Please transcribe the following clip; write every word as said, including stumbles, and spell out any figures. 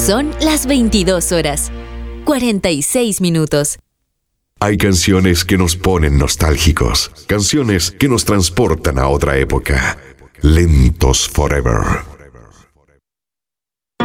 Son las veintidós horas, cuarenta y seis minutos. Hay canciones que nos ponen nostálgicos, canciones que nos transportan a otra época. Lentos Forever.